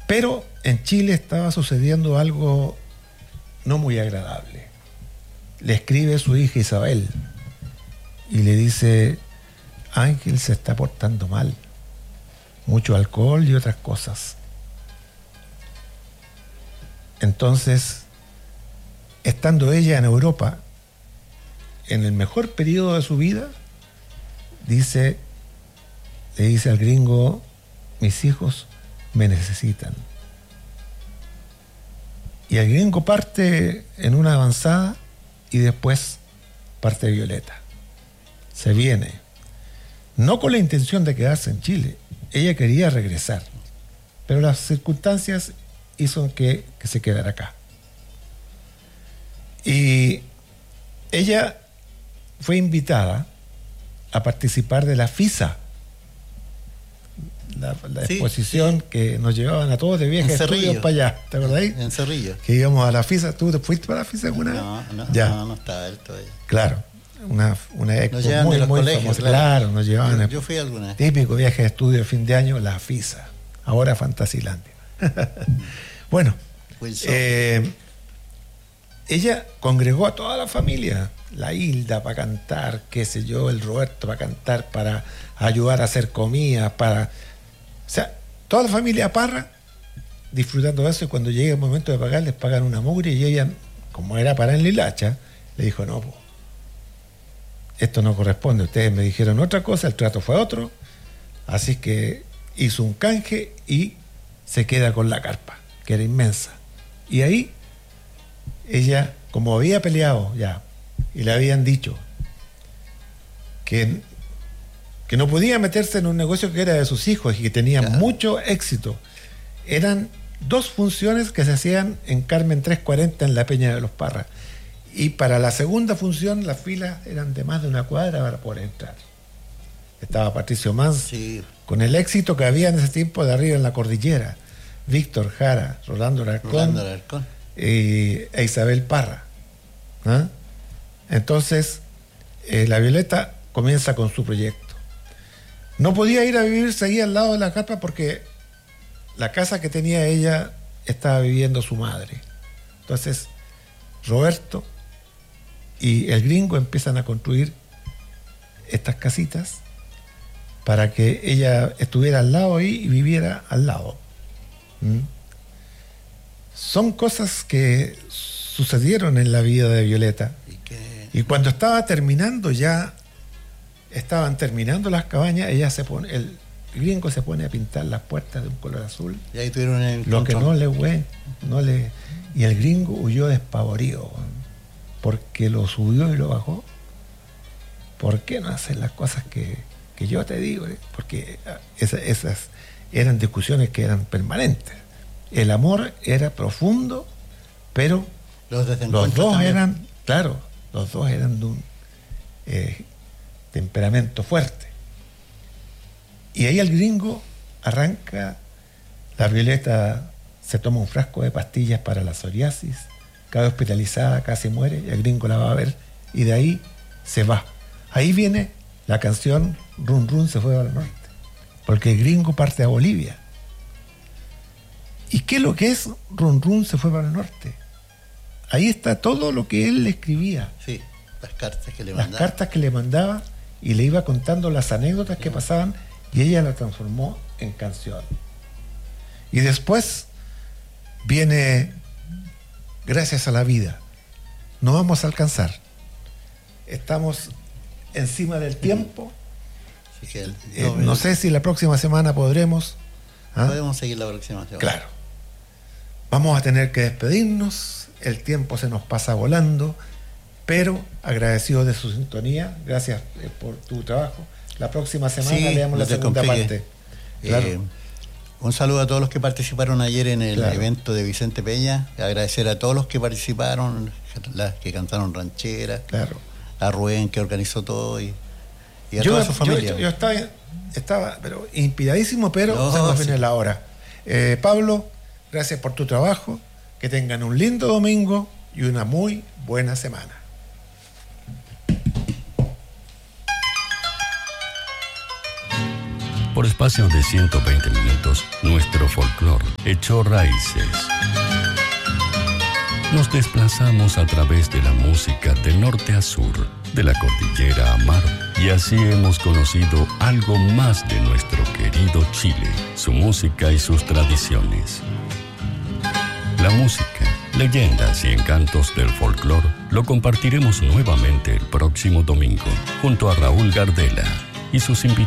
Pero en Chile estaba sucediendo algo no muy agradable. Le escribe su hija Isabel y le dice: Ángel se está portando mal, mucho alcohol y otras cosas. Entonces, estando ella en Europa, en el mejor periodo de su vida, le dice al gringo: mis hijos me necesitan. Y el gringo parte en una avanzada y después parte Violeta. Se viene. No con la intención de quedarse en Chile. Ella quería regresar. Pero las circunstancias hizo que se quedara acá. Y ella fue invitada a participar de la FISA, la exposición que nos llevaban a todos de viaje de estudios para allá, ¿te acordáis? En Cerrillo. Que íbamos a la FISA. ¿Tú te fuiste para la FISA alguna vez? No estaba él todavía. Claro, una expo muy colegios, famosa. Claro, nos llevaban. Yo fui alguna vez. Típico viaje de estudio de fin de año, la FISA. Ahora Fantasilandia. Bueno, ella congregó a toda la familia, la Hilda para cantar, qué sé yo, el Roberto para cantar, para ayudar a hacer comida, o sea, toda la familia Parra disfrutando de eso, y cuando llegue el momento de pagar, les pagan una mugre, y ella, como era para en Lilacha, le dijo: no, esto no corresponde, ustedes me dijeron otra cosa, el trato fue otro, así que hizo un canje y se queda con la carpa, que era inmensa. Y ahí ella, como había peleado ya, y le habían dicho que no podía meterse en un negocio que era de sus hijos y que tenía mucho éxito. Eran 2 funciones que se hacían en Carmen 340 en la Peña de los Parras. Y para la segunda función las filas eran de más de una cuadra para poder entrar. Estaba Patricio Mans, con el éxito que había en ese tiempo de arriba en la cordillera. Víctor Jara, Rolando Alarcón. E Isabel Parra. Entonces, la Violeta comienza con su proyecto. No podía ir a vivirse ahí al lado de la carpa porque la casa que tenía ella estaba viviendo su madre. Entonces, Roberto y el gringo empiezan a construir estas casitas para que ella estuviera al lado ahí y viviera al lado. Son cosas que sucedieron en la vida de Violeta. Y cuando estaban terminando las cabañas, el gringo se pone a pintar las puertas de un color azul. Y ahí tuvieron el lo que y el gringo huyó despavorido, porque lo subió y lo bajó. ¿Por qué no hacer las cosas que yo te digo? Porque esas eran discusiones que eran permanentes. El amor era profundo, pero los dos eran de un temperamento fuerte. Y ahí el gringo arranca, la Violeta se toma un frasco de pastillas para la psoriasis, cae hospitalizada, casi muere, y el gringo la va a ver, y de ahí se va. Ahí viene la canción Run Run se fue al norte, porque el gringo parte a Bolivia. ¿Y qué es lo que es Run Run se fue para el norte? Ahí está todo lo que él le escribía. Sí, las cartas que le mandaba. Y le iba contando las anécdotas que pasaban, y ella la transformó en canción. Y después viene Gracias a la vida. No vamos a alcanzar. Estamos encima del tiempo. No sé si la próxima semana podremos. Podemos seguir la próxima semana. Claro. Vamos a tener que despedirnos. El tiempo se nos pasa volando, pero agradecido de su sintonía. Gracias por tu trabajo. La próxima semana leamos la segunda parte. Claro. Un saludo a todos los que participaron ayer en el evento de Vicente Peña. Agradecer a todos los que participaron, las que cantaron ranchera, a Rubén que organizó todo y a toda su familia. Yo estaba pero inspiradísimo, pero se nos viene la hora. Pablo, gracias por tu trabajo. Que tengan un lindo domingo y una muy buena semana. por espacio de 120 minutos, nuestro folclore echó raíces. Nos desplazamos a través de la música de norte a sur, de la cordillera a mar, y así hemos conocido algo más de nuestro querido Chile, su música y sus tradiciones. La música, leyendas y encantos del folclore lo compartiremos nuevamente el próximo domingo, junto a Raúl Gardela y sus invitados.